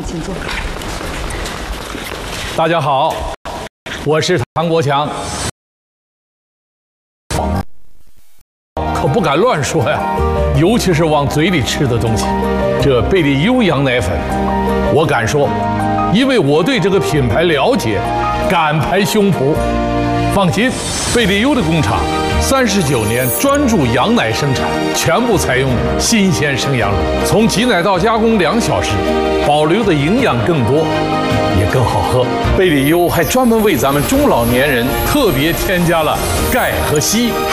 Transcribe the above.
请坐。 大家好，我是唐国强。可不敢乱说呀，尤其是往嘴里吃的东西。这贝利优羊奶粉，我敢说，因为我对这个品牌了解，敢拍胸脯。放心，贝利优的工厂39年专注羊奶生产，全部采用新鲜生羊乳，从挤奶到加工2小时，保留的营养更多，也更好喝。贝利优还专门为咱们中老年人特别添加了钙和硒。